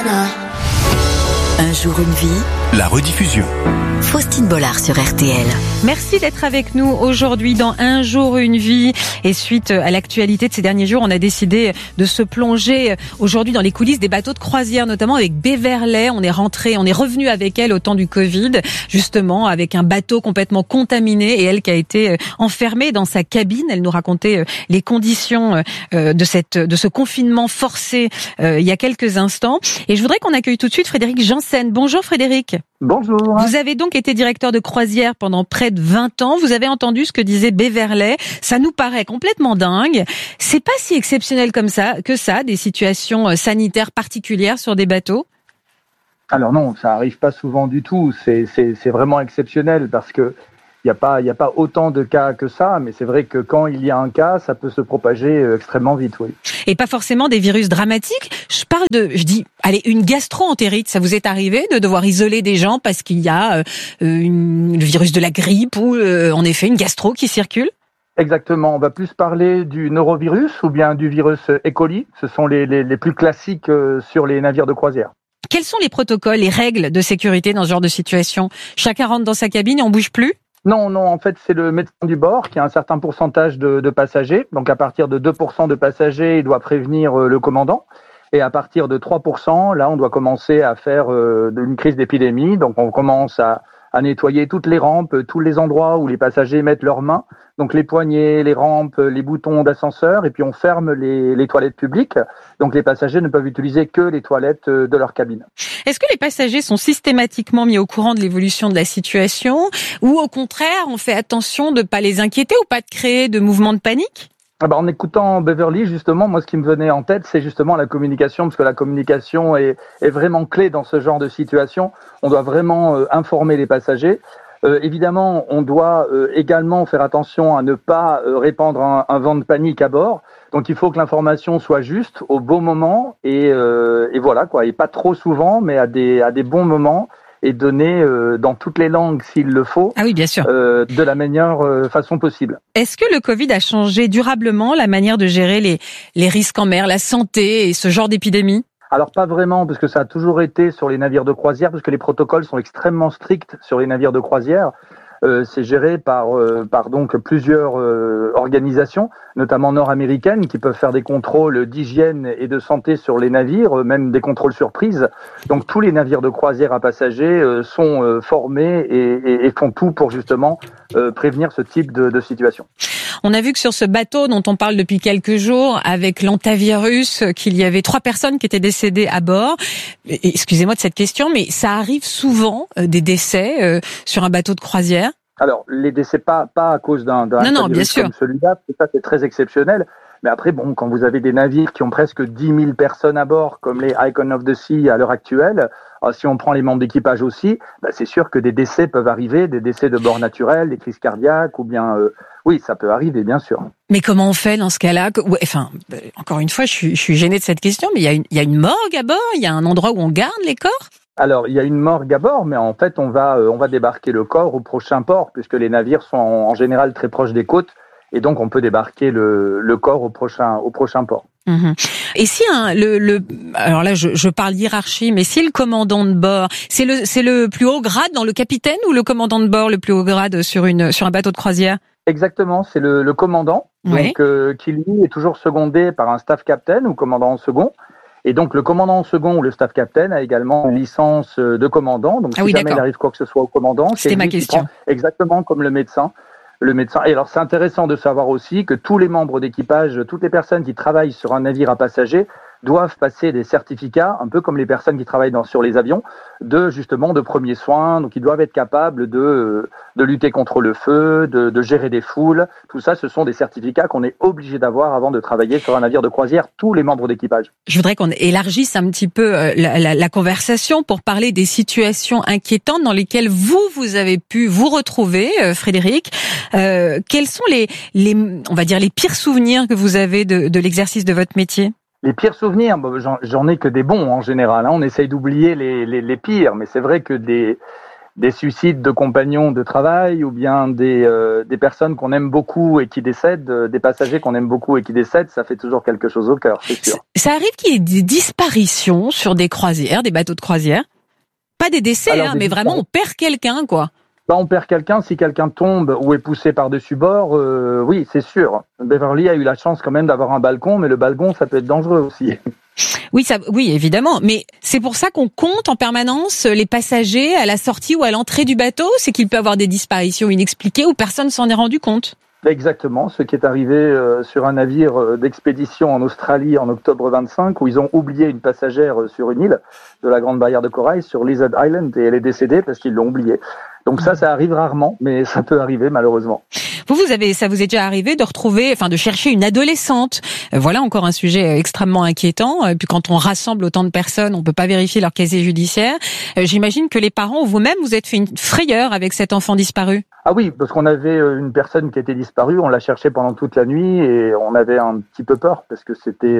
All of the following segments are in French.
Un jour une vie, la rediffusion. Faustine Bollard sur RTL. Merci d'être avec nous aujourd'hui dans Un jour une vie. Et suite à l'actualité de ces derniers jours, on a décidé de se plonger aujourd'hui dans les coulisses des bateaux de croisière, notamment avec Beverley. On est revenu avec elle au temps du Covid, justement avec un bateau complètement contaminé et elle qui a été enfermée dans sa cabine. Elle nous racontait les conditions de ce confinement forcé il y a quelques instants. Et je voudrais qu'on accueille tout de suite Frédéric Janssen. Bonjour Frédéric. Bonjour. Vous avez donc été directeur de croisière pendant près de 20 ans. Vous avez entendu ce que disait Beverley. Ça nous paraît complètement dingue. C'est pas si exceptionnel que ça, des situations sanitaires particulières sur des bateaux? Alors non, ça arrive pas souvent du tout. C'est vraiment exceptionnel parce que il y a pas autant de cas que ça, mais c'est vrai que quand il y a un cas, ça peut se propager extrêmement vite, oui. Et pas forcément des virus dramatiques. Une gastro-entérite. Ça vous est arrivé de devoir isoler des gens parce qu'il y a le virus de la grippe ou en effet une gastro qui circule? Exactement. On va plus parler du norovirus ou bien du virus E. coli. Ce sont les plus classiques sur les navires de croisière. Quels sont les protocoles, les règles de sécurité dans ce genre de situation? Chacun rentre dans sa cabine et on bouge plus? Non, en fait, c'est le médecin du bord qui a un certain pourcentage de passagers. Donc, à partir de 2% de passagers, il doit prévenir le commandant. Et à partir de 3%, là, on doit commencer à faire une crise d'épidémie. Donc, on commence à nettoyer toutes les rampes, tous les endroits où les passagers mettent leurs mains. Donc, les poignées, les rampes, les boutons d'ascenseur. Et puis, on ferme les toilettes publiques. Donc, les passagers ne peuvent utiliser que les toilettes de leur cabine. Est-ce que les passagers sont systématiquement mis au courant de l'évolution de la situation? Ou au contraire, on fait attention de ne pas les inquiéter ou pas de créer de mouvements de panique? En écoutant Beverley, justement, moi, ce qui me venait en tête, c'est justement la communication, parce que la communication est vraiment clé dans ce genre de situation. On doit vraiment informer les passagers. Évidemment, on doit également faire attention à ne pas répandre un vent de panique à bord. Donc, il faut que l'information soit juste, au bon moment, et voilà, quoi. Et pas trop souvent, mais à des bons moments. Et donner dans toutes les langues s'il le faut, ah oui, bien sûr. De la meilleure façon possible. Est-ce que le Covid a changé durablement la manière de gérer les risques en mer, la santé et ce genre d'épidémie? Alors pas vraiment, parce que ça a toujours été sur les navires de croisière, parce que les protocoles sont extrêmement stricts sur les navires de croisière. C'est géré par donc plusieurs organisations, notamment nord-américaines, qui peuvent faire des contrôles d'hygiène et de santé sur les navires, même des contrôles surprises. Donc tous les navires de croisière à passagers sont formés et font tout pour justement prévenir ce type de situation. On a vu que sur ce bateau dont on parle depuis quelques jours, avec l'hantavirus, qu'il y avait 3 personnes qui étaient décédées à bord. Excusez-moi de cette question, mais ça arrive souvent des décès sur un bateau de croisière? Alors, les décès pas à cause d'un virus comme celui-là, parce que ça c'est très exceptionnel. Mais après, quand vous avez des navires qui ont presque 10 000 personnes à bord, comme les Icon of the Sea à l'heure actuelle, si on prend les membres d'équipage aussi, c'est sûr que des décès peuvent arriver, des décès de mort naturelle, des crises cardiaques, ou bien, oui, ça peut arriver, bien sûr. Mais comment on fait dans ce cas-là? Encore une fois, je suis gênée de cette question, mais il y a une morgue à bord? Il y a un endroit où on garde les corps? Alors, il y a une morgue à bord, mais en fait, on va débarquer le corps au prochain port, puisque les navires sont en général très proches des côtes. Et donc, on peut débarquer le corps au prochain port. Mmh. Et si alors là, je parle hiérarchie, mais si le commandant de bord, c'est le plus haut grade dans le capitaine ou le commandant de bord le plus haut grade sur un bateau de croisière? Exactement, c'est le commandant, oui. Donc qui lui est toujours secondé par un staff captain ou commandant en second. Et donc, le commandant en second ou le staff captain a également une licence de commandant. Donc, si jamais il arrive quoi que ce soit au commandant, c'était ma question. Exactement comme le médecin. Et alors, c'est intéressant de savoir aussi que tous les membres d'équipage, toutes les personnes qui travaillent sur un navire à passagers doivent passer des certificats, un peu comme les personnes qui travaillent sur les avions, de premiers soins. Donc, ils doivent être capables de lutter contre le feu, de gérer des foules. Tout ça, ce sont des certificats qu'on est obligé d'avoir avant de travailler sur un navire de croisière, tous les membres d'équipage. Je voudrais qu'on élargisse un petit peu la conversation pour parler des situations inquiétantes dans lesquelles vous avez pu vous retrouver, Frédéric. Quels sont on va dire, les pires souvenirs que vous avez de l'exercice de votre métier? Les pires souvenirs, j'en ai que des bons en général. On essaye d'oublier les pires, mais c'est vrai que des suicides de compagnons de travail ou bien des personnes qu'on aime beaucoup et qui décèdent, des passagers qu'on aime beaucoup et qui décèdent, ça fait toujours quelque chose au cœur, c'est sûr. Ça arrive qu'il y ait des disparitions sur des croisières, des bateaux de croisière? Pas des décès, mais vraiment on perd quelqu'un, quoi. On perd quelqu'un, si quelqu'un tombe ou est poussé par-dessus bord, oui, c'est sûr. Beverly a eu la chance quand même d'avoir un balcon, mais le balcon, ça peut être dangereux aussi. Oui, évidemment. Mais c'est pour ça qu'on compte en permanence les passagers à la sortie ou à l'entrée du bateau? C'est qu'il peut y avoir des disparitions inexpliquées où personne s'en est rendu compte? Exactement, ce qui est arrivé sur un navire d'expédition en Australie en octobre 25, où ils ont oublié une passagère sur une île de la Grande Barrière de Corail, sur Lizard Island, et elle est décédée parce qu'ils l'ont oubliée. Donc ça arrive rarement, mais ça peut arriver malheureusement. Ça vous est déjà arrivé de chercher une adolescente. Voilà encore un sujet extrêmement inquiétant. Et puis quand on rassemble autant de personnes, on peut pas vérifier leur casier judiciaire. J'imagine que les parents ou vous-même vous êtes fait une frayeur avec cet enfant disparu. Ah oui, parce qu'on avait une personne qui était disparue, on l'a cherchée pendant toute la nuit et on avait un petit peu peur parce que c'était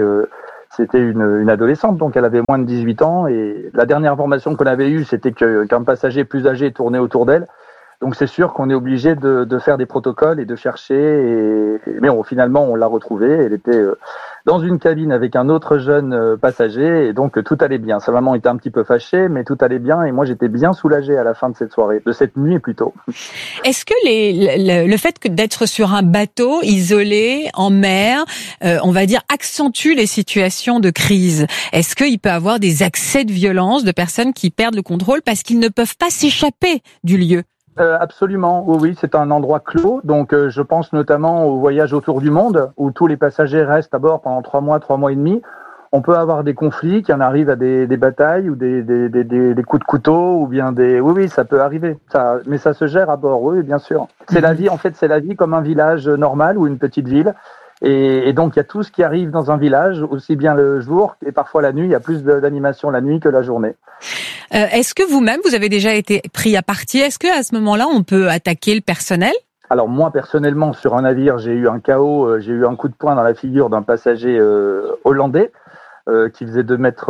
une adolescente, donc elle avait moins de 18 ans et la dernière information qu'on avait eue, c'était qu'un passager plus âgé tournait autour d'elle. Donc c'est sûr qu'on est obligé de faire des protocoles et de chercher. Mais finalement, on l'a retrouvée. Elle était dans une cabine avec un autre jeune passager et donc tout allait bien. Sa maman était un petit peu fâchée, mais tout allait bien et moi j'étais bien soulagé à la fin de cette soirée, de cette nuit plutôt. Est-ce que le fait d'être sur un bateau isolé en mer, on va dire, accentue les situations de crise? Est-ce qu'il peut y avoir des accès de violence de personnes qui perdent le contrôle parce qu'ils ne peuvent pas s'échapper du lieu? Absolument, oui, c'est un endroit clos, donc je pense notamment au voyage autour du monde, où tous les passagers restent à bord pendant 3 mois et demi. On peut avoir des conflits qui en arrivent à des batailles ou des coups de couteau, ou bien oui, ça peut arriver, mais ça se gère à bord, oui, bien sûr. C'est la vie, en fait, c'est la vie comme un village normal ou une petite ville. Et donc, il y a tout ce qui arrive dans un village, aussi bien le jour et parfois la nuit. Il y a plus d'animation la nuit que la journée. Est-ce que vous-même, vous avez déjà été pris à partie? Est-ce qu'à ce moment-là, on peut attaquer le personnel? Alors moi, personnellement, sur un navire, j'ai eu un KO, j'ai eu un coup de poing dans la figure d'un passager hollandais qui faisait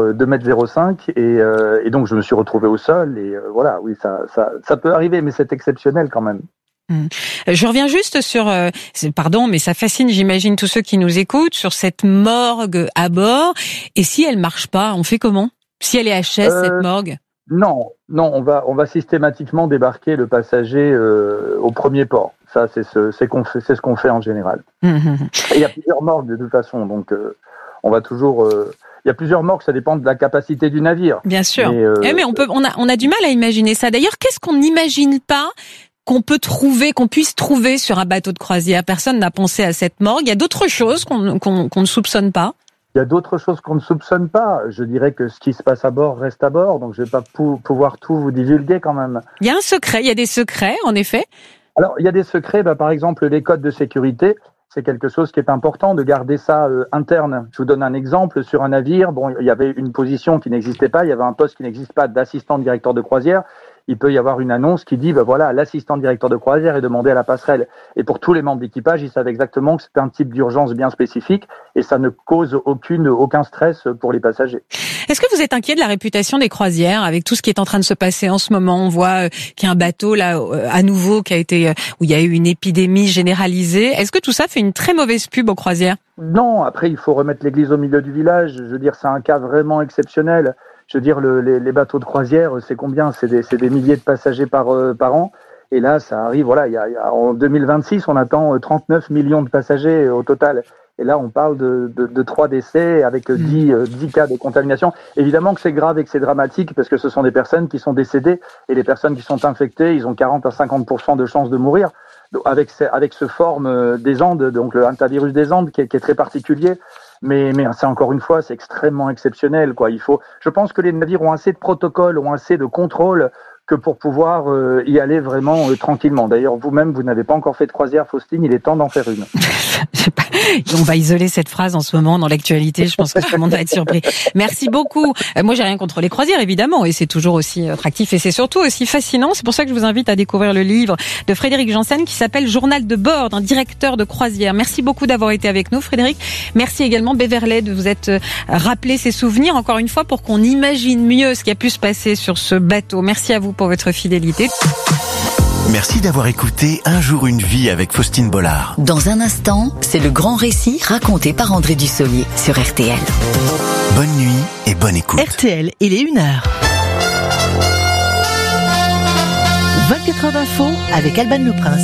2,05 m et donc je me suis retrouvé au sol. Et voilà, oui, ça peut arriver, mais c'est exceptionnel quand même. Je reviens juste sur, pardon, mais ça fascine, j'imagine, tous ceux qui nous écoutent, sur cette morgue à bord. Et si elle marche pas, on fait comment? Si elle est HS, cette morgue? Non, on va systématiquement débarquer le passager au premier port. Ça, c'est ce qu'on fait en général. Et il y a plusieurs morgues de toute façon, donc on va toujours. Il y a plusieurs morgues, ça dépend de la capacité du navire. Bien sûr. Mais on a du mal à imaginer ça. D'ailleurs, qu'est-ce qu'on n'imagine pas qu'on puisse trouver sur un bateau de croisière? Personne n'a pensé à cette morgue. Il y a d'autres choses qu'on ne soupçonne pas? Il y a d'autres choses qu'on ne soupçonne pas. Je dirais que ce qui se passe à bord reste à bord, donc je vais pas pouvoir tout vous divulguer quand même. Il y a un secret, il y a des secrets, en effet. Alors, il y a des secrets, par exemple, les codes de sécurité. C'est quelque chose qui est important de garder ça interne. Je vous donne un exemple. Sur un navire, il y avait une position qui n'existait pas, il y avait un poste qui n'existe pas d'assistant directeur de croisière. Il peut y avoir une annonce qui dit, voilà, l'assistant directeur de croisière est demandé à la passerelle. Et pour tous les membres d'équipage, ils savaient exactement que c'était un type d'urgence bien spécifique et ça ne cause aucun stress pour les passagers. Est-ce que vous êtes inquiet de la réputation des croisières avec tout ce qui est en train de se passer en ce moment? On voit qu'il y a un bateau là à nouveau où il y a eu une épidémie généralisée. Est-ce que tout ça fait une très mauvaise pub aux croisières? Non, après il faut remettre l'église au milieu du village. Je veux dire, c'est un cas vraiment exceptionnel. Je veux dire, les bateaux de croisière, c'est combien? C'est des milliers de passagers par an. Et là, ça arrive, voilà, en 2026, on attend 39 millions de passagers au total. Et là, on parle de 3 décès avec 10 cas de contamination. Évidemment que c'est grave et que c'est dramatique parce que ce sont des personnes qui sont décédées et les personnes qui sont infectées, ils ont 40 à 50% de chances de mourir. Avec ce forme des Andes, donc le hantavirus des Andes qui est très particulier. Mais c'est encore une fois, c'est extrêmement exceptionnel, quoi. Je pense que les navires ont assez de protocoles, ont assez de contrôles que pour pouvoir y aller vraiment tranquillement. D'ailleurs, vous-même, vous n'avez pas encore fait de croisière, Faustine, il est temps d'en faire une. On va isoler cette phrase en ce moment dans l'actualité, je pense que tout le monde va être surpris. Merci beaucoup. Moi, j'ai rien contre les croisières, évidemment, et c'est toujours aussi attractif et c'est surtout aussi fascinant. C'est pour ça que je vous invite à découvrir le livre de Frédéric Janssen qui s'appelle Journal de bord d'un directeur de croisière. Merci beaucoup d'avoir été avec nous, Frédéric. Merci également, Beverley, de vous être rappelé ces souvenirs, encore une fois, pour qu'on imagine mieux ce qui a pu se passer sur ce bateau. Merci à vous. pour votre fidélité. Merci d'avoir écouté Un jour une vie avec Faustine Bollard. Dans un instant, c'est le grand récit raconté par André Dussolier sur RTL. Bonne nuit et bonne écoute. RTL, il est 1h. 24 heures d'info avec Alban Le Prince.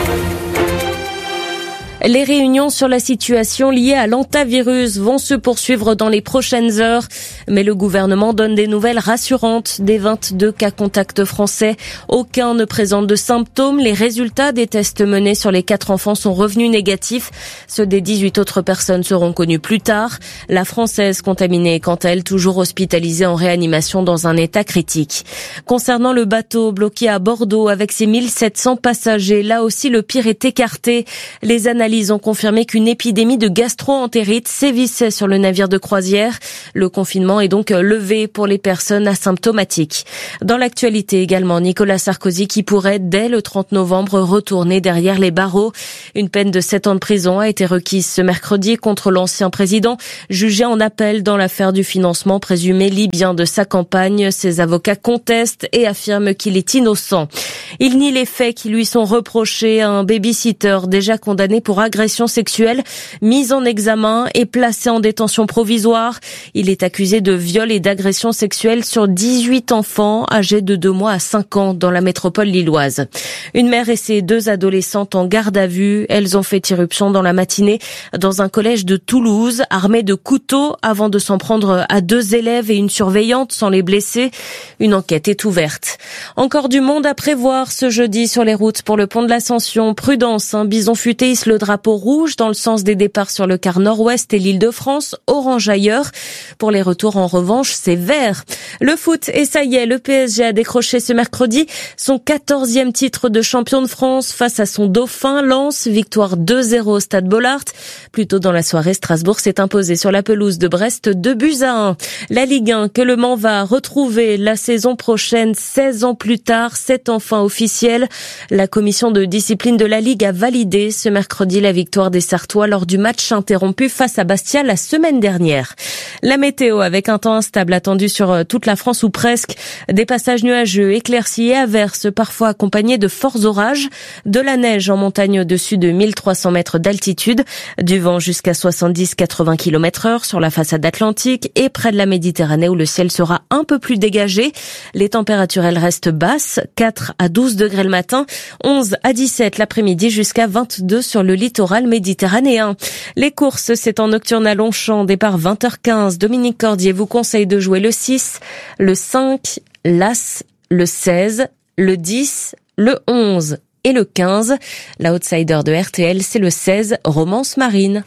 Les réunions sur la situation liée à l'hantavirus vont se poursuivre dans les prochaines heures. Mais le gouvernement donne des nouvelles rassurantes. Des 22 cas contacts français, aucun ne présente de symptômes. Les résultats des tests menés sur les 4 enfants sont revenus négatifs. Ceux des 18 autres personnes seront connus plus tard. La Française contaminée est quant à elle toujours hospitalisée en réanimation dans un état critique. Concernant le bateau bloqué à Bordeaux avec ses 1700 passagers, là aussi le pire est écarté. Les analyses ont confirmé qu'une épidémie de gastro-entérite sévissait sur le navire de croisière. Le confinement est donc levé pour les personnes asymptomatiques. Dans l'actualité également, Nicolas Sarkozy qui pourrait, dès le 30 novembre, retourner derrière les barreaux. Une peine de 7 ans de prison a été requise ce mercredi contre l'ancien président, jugé en appel dans l'affaire du financement présumé libyen de sa campagne. Ses avocats contestent et affirment qu'il est innocent. Il nie les faits qui lui sont reprochés à un baby-sitter déjà condamné pour agression sexuelle, mis en examen et placé en détention provisoire. Il est accusé de viol et d'agression sexuelle sur 18 enfants âgés de 2 mois à 5 ans dans la métropole lilloise. Une mère et ses 2 adolescentes en garde à vue. Elles ont fait irruption dans la matinée dans un collège de Toulouse, armées de couteaux avant de s'en prendre à 2 élèves et une surveillante sans les blesser. Une enquête est ouverte. Encore du monde à prévoir ce jeudi sur les routes pour le pont de l'Ascension. Prudence, un bison futé hisse le drapeau rouge dans le sens des départs sur le quart nord-ouest et l'Île-de-France, orange ailleurs. Pour les retours, en revanche, c'est vert. Le foot, et ça y est, le PSG a décroché ce mercredi son 14e titre de champion de France face à son dauphin Lens. Victoire 2-0 au Stade Bollaert. Plus tôt dans la soirée, Strasbourg s'est imposé sur la pelouse de Brest 2-1. La Ligue 1 que le Mans va retrouver la saison prochaine, 16 ans plus tard, c'est enfin officiel. La commission de discipline de la Ligue a validé ce mercredi la victoire des Sartois lors du match interrompu face à Bastia la semaine dernière. La météo avec un temps instable attendu sur toute la France ou presque. Des passages nuageux, éclaircis et averses parfois accompagnés de forts orages. De la neige en montagne au-dessus de 1300 mètres d'altitude. Du vent jusqu'à 70-80 km/h sur la façade atlantique et près de la Méditerranée où le ciel sera un peu plus dégagé. Les températures, elles restent basses. 4 à 12 degrés le matin, 11 à 17 l'après-midi jusqu'à 22 sur le littoral méditerranéen. Les courses, c'est en nocturne à Longchamp, départ 20h15. Dominique Cordier vous conseille de jouer le 6, le 5, l'As, le 16, le 10, le 11 et le 15. La outsider de RTL, c'est le 16, Romance Marine.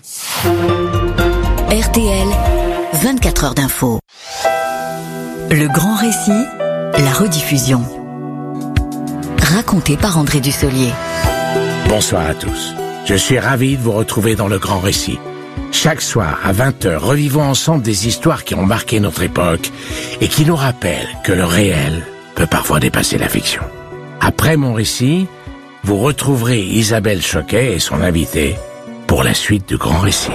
RTL, 24 heures d'info. Le grand récit, la rediffusion. Raconté par André Dussolier. Bonsoir à tous. Je suis ravi de vous retrouver dans le grand récit. Chaque soir, à 20h, revivons ensemble des histoires qui ont marqué notre époque et qui nous rappellent que le réel peut parfois dépasser la fiction. Après mon récit, vous retrouverez Isabelle Choquet et son invité pour la suite du grand récit.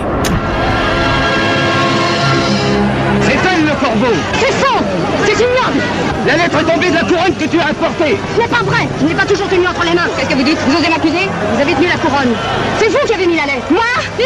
C'est elle le corbeau! C'est faux! C'est ignoble! La lettre est tombée de la couronne que tu as apportée! Ce n'est pas vrai! Je n'ai pas toujours tenu entre les mains! Qu'est-ce que vous dites? Vous osez m'accuser? Vous avez tenu la couronne! C'est vous qui avez mis la lettre! Moi? Mais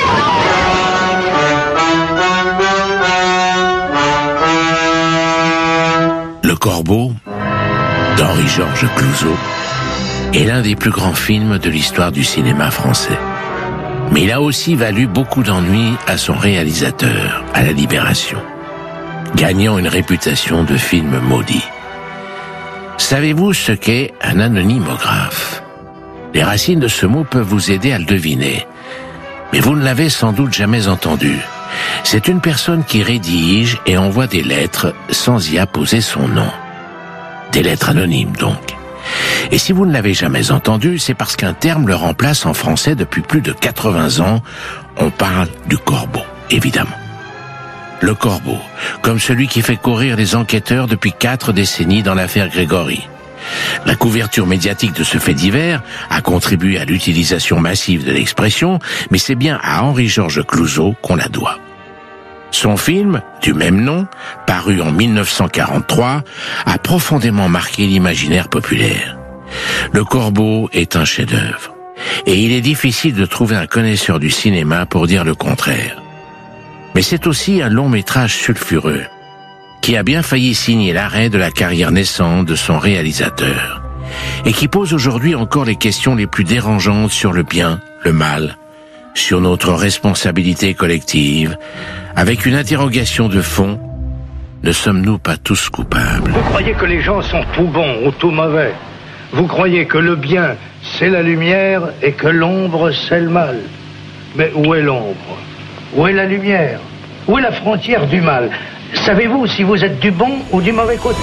Le Corbeau, d'Henri-Georges Clouzot, est l'un des plus grands films de l'histoire du cinéma français. Mais il a aussi valu beaucoup d'ennuis à son réalisateur, à la Libération, gagnant une réputation de film maudit. Savez-vous ce qu'est un anonymographe? Les racines de ce mot peuvent vous aider à le deviner, mais vous ne l'avez sans doute jamais entendu. C'est une personne qui rédige et envoie des lettres sans y apposer son nom. Des lettres anonymes donc. Et si vous ne l'avez jamais entendu, c'est parce qu'un terme le remplace en français depuis plus de 80 ans. On parle du corbeau, évidemment. Le corbeau, comme celui qui fait courir les enquêteurs depuis 4 décennies dans l'affaire Grégory. La couverture médiatique de ce fait divers a contribué à l'utilisation massive de l'expression, mais c'est bien à Henri-Georges Clouzot qu'on la doit. Son film, du même nom, paru en 1943, a profondément marqué l'imaginaire populaire. Le Corbeau est un chef-d'œuvre, et il est difficile de trouver un connaisseur du cinéma pour dire le contraire. Mais c'est aussi un long métrage sulfureux, qui a bien failli signer l'arrêt de la carrière naissante de son réalisateur, et qui pose aujourd'hui encore les questions les plus dérangeantes sur le bien, le mal, sur notre responsabilité collective, avec une interrogation de fond: ne sommes-nous pas tous coupables? Vous croyez que les gens sont tout bons ou tout mauvais? Vous croyez que le bien, c'est la lumière et que l'ombre, c'est le mal? Mais où est l'ombre? Où est la lumière? Où est la frontière du mal? Savez-vous si vous êtes du bon ou du mauvais côté?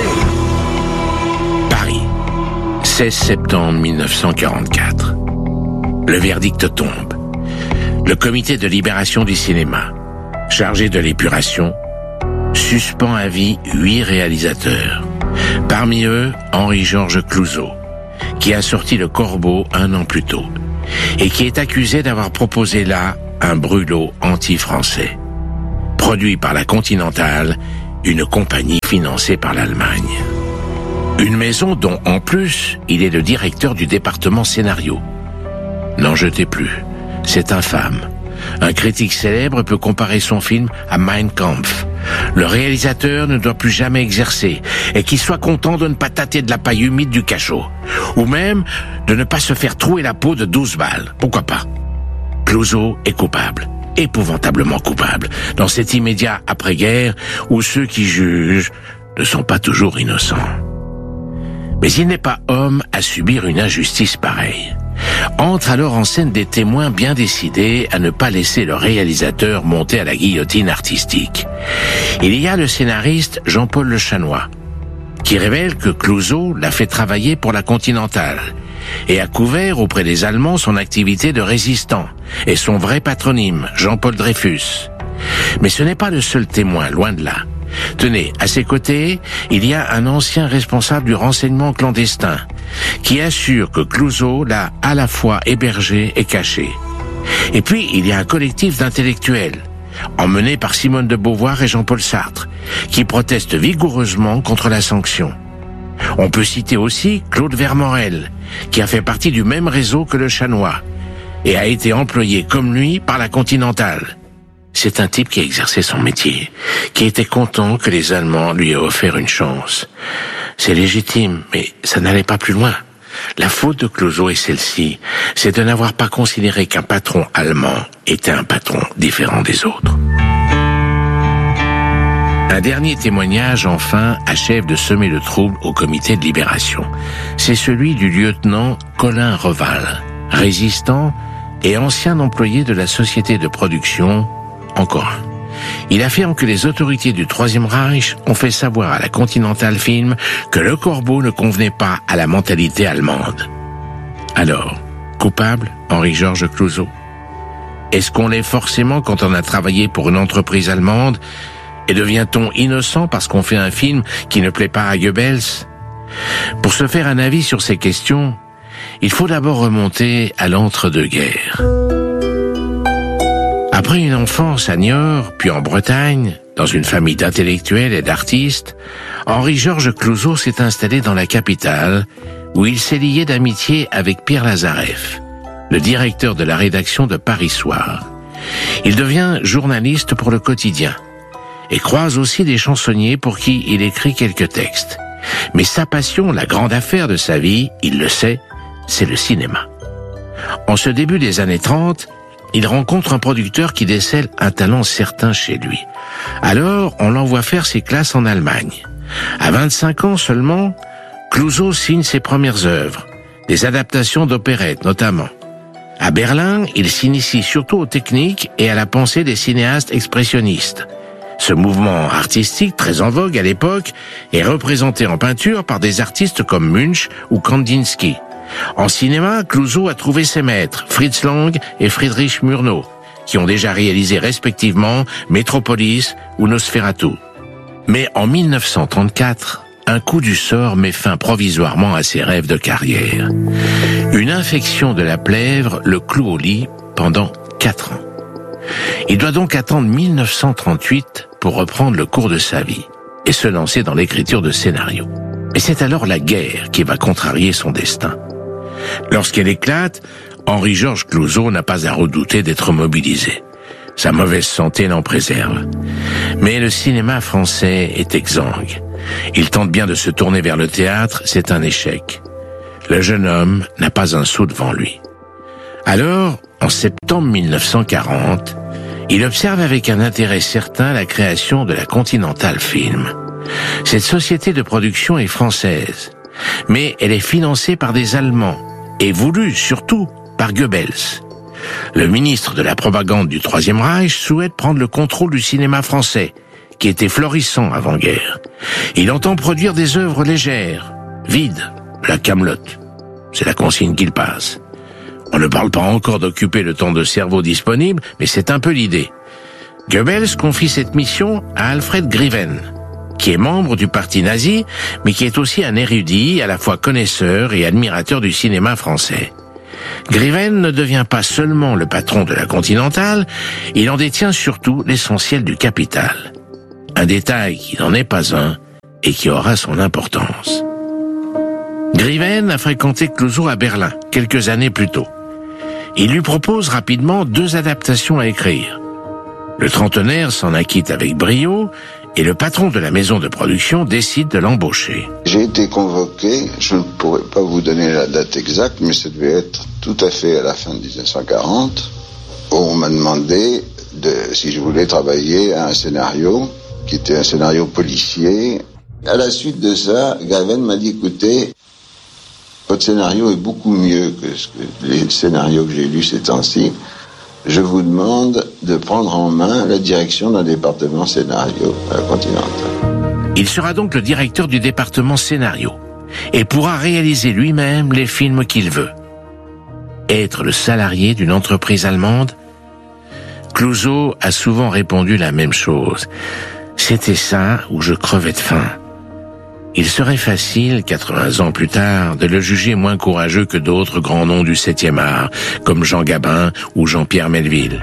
Paris, 16 septembre 1944. Le verdict tombe. Le comité de libération du cinéma, chargé de l'épuration, suspend à vie 8 réalisateurs. Parmi eux, Henri-Georges Clouzot, qui a sorti Le Corbeau 1 an plus tôt, et qui est accusé d'avoir proposé là un brûlot anti-français. Produit par la Continentale, une compagnie financée par l'Allemagne. Une maison dont, en plus, il est le directeur du département scénario. N'en jetez plus, c'est infâme. Un critique célèbre peut comparer son film à Mein Kampf. Le réalisateur ne doit plus jamais exercer, et qu'il soit content de ne pas tâter de la paille humide du cachot, ou même de ne pas se faire trouer la peau de 12 balles. Pourquoi pas? Clouzot est coupable, épouvantablement coupable, dans cet immédiat après-guerre où ceux qui jugent ne sont pas toujours innocents. Mais il n'est pas homme à subir une injustice pareille. Entrent alors en scène des témoins bien décidés à ne pas laisser le réalisateur monter à la guillotine artistique. Il y a le scénariste Jean-Paul Le Chanois, qui révèle que Clouzot l'a fait travailler pour la Continentale et a couvert auprès des Allemands son activité de résistant et son vrai patronyme, Jean-Paul Dreyfus. Mais ce n'est pas le seul témoin, loin de là. Tenez, à ses côtés, il y a un ancien responsable du renseignement clandestin qui assure que Clouzot l'a à la fois hébergé et caché. Et puis, il y a un collectif d'intellectuels, emmené par Simone de Beauvoir et Jean-Paul Sartre, qui protestent vigoureusement contre la sanction. On peut citer aussi Claude Vermorel, qui a fait partie du même réseau que Le Chanois, et a été employé comme lui par la Continentale. C'est un type qui a exercé son métier, qui était content que les Allemands lui aient offert une chance. C'est légitime, mais ça n'allait pas plus loin. La faute de Clouzot est celle-ci, c'est de n'avoir pas considéré qu'un patron allemand était un patron différent des autres. Un dernier témoignage, enfin, achève de semer le trouble au comité de libération. C'est celui du lieutenant Colin Reval, résistant et ancien employé de la société de production. Encore un. Il affirme que les autorités du Troisième Reich ont fait savoir à la Continental Film que Le Corbeau ne convenait pas à la mentalité allemande. Alors, coupable, Henri-Georges Clouzot? Est-ce qu'on l'est forcément quand on a travaillé pour une entreprise allemande? Et devient-on innocent parce qu'on fait un film qui ne plaît pas à Goebbels? Pour se faire un avis sur ces questions, il faut d'abord remonter à l'entre-deux-guerres. Après une enfance à Niort, puis en Bretagne, dans une famille d'intellectuels et d'artistes, Henri-Georges Clouzot s'est installé dans la capitale, où il s'est lié d'amitié avec Pierre Lazareff, le directeur de la rédaction de Paris Soir. Il devient journaliste pour le quotidien, et croise aussi des chansonniers pour qui il écrit quelques textes. Mais sa passion, la grande affaire de sa vie, il le sait, c'est le cinéma. En ce début des années 30, il rencontre un producteur qui décèle un talent certain chez lui. Alors, on l'envoie faire ses classes en Allemagne. À 25 ans seulement, Clouzot signe ses premières œuvres, des adaptations d'opérettes notamment. À Berlin, il s'initie surtout aux techniques et à la pensée des cinéastes expressionnistes. Ce mouvement artistique, très en vogue à l'époque, est représenté en peinture par des artistes comme Munch ou Kandinsky. En cinéma, Clouzot a trouvé ses maîtres, Fritz Lang et Friedrich Murnau, qui ont déjà réalisé respectivement Metropolis ou Nosferatu. Mais en 1934, un coup du sort met fin provisoirement à ses rêves de carrière. Une infection de la plèvre le cloue au lit pendant 4 ans. Il doit donc attendre 1938 pour reprendre le cours de sa vie et se lancer dans l'écriture de scénarios. Et c'est alors la guerre qui va contrarier son destin. Lorsqu'elle éclate, Henri-Georges Clouzot n'a pas à redouter d'être mobilisé. Sa mauvaise santé l'en préserve. Mais le cinéma français est exsangue. Il tente bien de se tourner vers le théâtre, c'est un échec. Le jeune homme n'a pas un sou devant lui. Alors, en septembre 1940, il observe avec un intérêt certain la création de la Continental Film. Cette société de production est française, mais elle est financée par des Allemands et voulue surtout par Goebbels. Le ministre de la propagande du Troisième Reich souhaite prendre le contrôle du cinéma français, qui était florissant avant-guerre. Il entend produire des œuvres légères, vides, la camelote. C'est la consigne qu'il passe. On ne parle pas encore d'occuper le temps de cerveau disponible, mais c'est un peu l'idée. Goebbels confie cette mission à Alfred Griven, qui est membre du parti nazi, mais qui est aussi un érudit, à la fois connaisseur et admirateur du cinéma français. Griven ne devient pas seulement le patron de la Continentale, il en détient surtout l'essentiel du capital. Un détail qui n'en est pas un et qui aura son importance. Griven a fréquenté Clouzot à Berlin, quelques années plus tôt. Il lui propose rapidement 2 adaptations à écrire. Le trentenaire s'en acquitte avec brio et le patron de la maison de production décide de l'embaucher. J'ai été convoqué, je ne pourrais pas vous donner la date exacte, mais ça devait être tout à fait à la fin de 1940, où on m'a demandé si je voulais travailler à un scénario, qui était un scénario policier. À la suite de ça, Griven m'a dit, écoutez, votre scénario est beaucoup mieux que les scénarios que j'ai lus ces temps-ci. Je vous demande de prendre en main la direction d'un département scénario à la Continentale. Il sera donc le directeur du département scénario et pourra réaliser lui-même les films qu'il veut. Être le salarié d'une entreprise allemande? Clouzot a souvent répondu la même chose. C'était ça où je crevais de faim. Il serait facile, 80 ans plus tard, de le juger moins courageux que d'autres grands noms du 7e art, comme Jean Gabin ou Jean-Pierre Melville.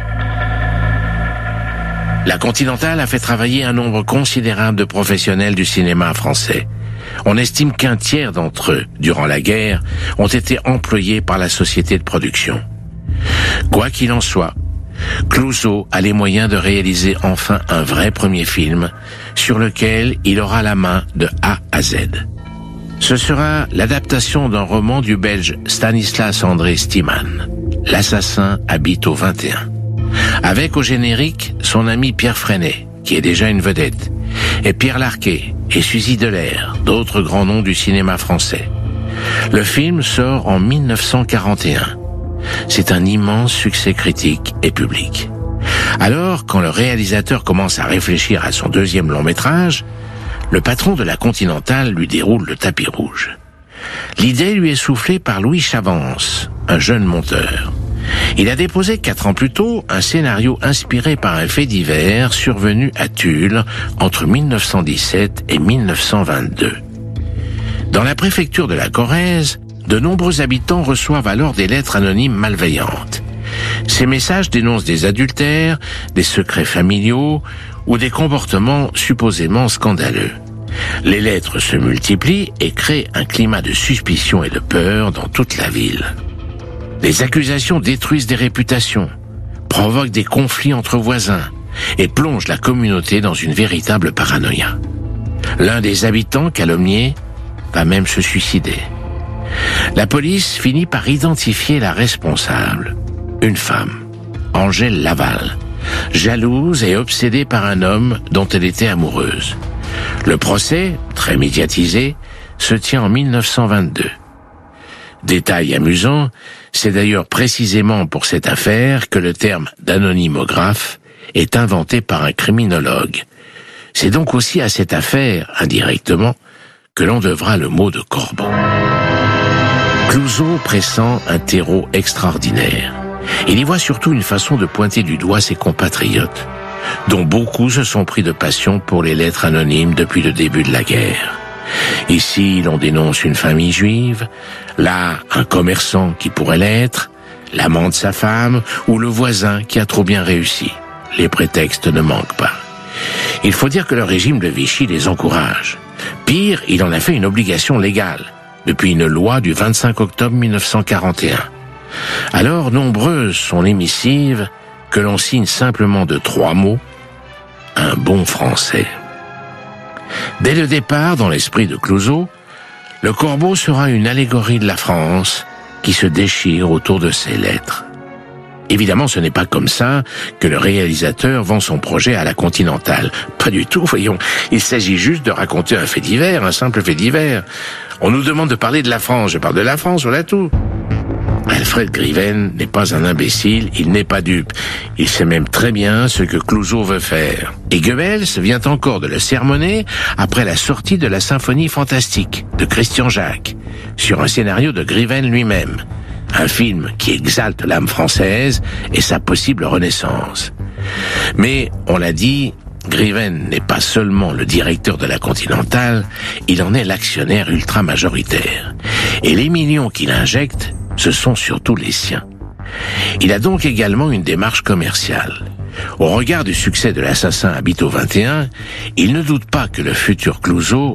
La Continentale a fait travailler un nombre considérable de professionnels du cinéma français. On estime qu'un tiers d'entre eux, durant la guerre, ont été employés par la société de production. Quoi qu'il en soit, Clouzot a les moyens de réaliser enfin un vrai premier film sur lequel il aura la main de A à Z. Ce sera l'adaptation d'un roman du Belge Stanislas André Stiman. L'assassin habite au 21. Avec au générique son ami Pierre Freinet, qui est déjà une vedette, et Pierre Larquet et Suzy Delair, d'autres grands noms du cinéma français. Le film sort en 1941. C'est un immense succès critique et public. Alors, quand le réalisateur commence à réfléchir à son 2e long-métrage, le patron de la Continentale lui déroule le tapis rouge. L'idée lui est soufflée par Louis Chavance, un jeune monteur. Il a déposé 4 ans plus tôt un scénario inspiré par un fait divers survenu à Tulle entre 1917 et 1922. Dans la préfecture de la Corrèze, de nombreux habitants reçoivent alors des lettres anonymes malveillantes. Ces messages dénoncent des adultères, des secrets familiaux ou des comportements supposément scandaleux. Les lettres se multiplient et créent un climat de suspicion et de peur dans toute la ville. Les accusations détruisent des réputations, provoquent des conflits entre voisins et plongent la communauté dans une véritable paranoïa. L'un des habitants calomniés va même se suicider. La police finit par identifier la responsable, une femme, Angèle Laval, jalouse et obsédée par un homme dont elle était amoureuse. Le procès, très médiatisé, se tient en 1922. Détail amusant, c'est d'ailleurs précisément pour cette affaire que le terme d'anonymographe est inventé par un criminologue. C'est donc aussi à cette affaire, indirectement, que l'on devra le mot de Corban. Clouzot pressent un terreau extraordinaire. Il y voit surtout une façon de pointer du doigt ses compatriotes, dont beaucoup se sont pris de passion pour les lettres anonymes depuis le début de la guerre. Ici, l'on dénonce une famille juive, là, un commerçant qui pourrait l'être, l'amant de sa femme ou le voisin qui a trop bien réussi. Les prétextes ne manquent pas. Il faut dire que le régime de Vichy les encourage. Pire, il en a fait une obligation légale, depuis une loi du 25 octobre 1941. Alors, nombreuses sont les missives que l'on signe simplement de 3 mots, un bon français. Dès le départ, dans l'esprit de Clouzot, le corbeau sera une allégorie de la France qui se déchire autour de ses lettres. Évidemment, ce n'est pas comme ça que le réalisateur vend son projet à la Continentale. Pas du tout, voyons. Il s'agit juste de raconter un fait divers, un simple fait divers. On nous demande de parler de la France. Je parle de la France, voilà tout. Alfred Griven n'est pas un imbécile, il n'est pas dupe. Il sait même très bien ce que Clouzot veut faire. Et Goebbels vient encore de le sermonner après la sortie de la Symphonie fantastique de Christian Jacques, sur un scénario de Griven lui-même. Un film qui exalte l'âme française et sa possible renaissance. Mais, on l'a dit, Griven n'est pas seulement le directeur de la Continentale, il en est l'actionnaire ultra-majoritaire. Et les millions qu'il injecte, ce sont surtout les siens. Il a donc également une démarche commerciale. Au regard du succès de l'Assassin habite au 21, il ne doute pas que le futur Clouzot